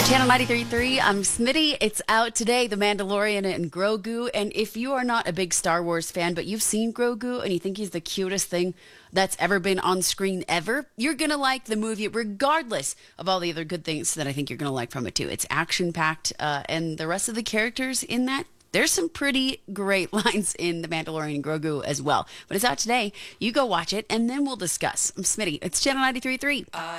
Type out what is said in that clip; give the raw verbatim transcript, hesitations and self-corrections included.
Channel ninety-three point three, I'm Smitty. It's out today, The Mandalorian and Grogu. And if you are not a big Star Wars fan, but you've seen Grogu and you think he's the cutest thing that's ever been on screen ever, you're going to like the movie regardless of all the other good things that I think you're going to like from it too. It's action-packed, uh, and the rest of the characters in that, there's some pretty great lines in The Mandalorian and Grogu as well. But it's out today. You go watch it, and then we'll discuss. I'm Smitty. It's Channel ninety-three point three.